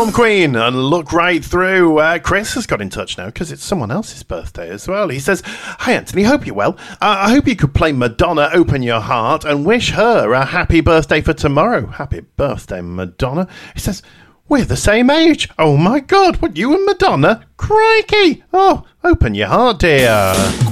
Film Queen and look right through. Chris has got in touch now because it's someone else's birthday as well. He says, "Hi Anthony, hope you're well. I hope you could play Madonna Open Your Heart and wish her a happy birthday for tomorrow." Happy birthday, Madonna. He says, "We're the same age. Oh my God, what, you and Madonna? Crikey. Oh, open your heart, dear."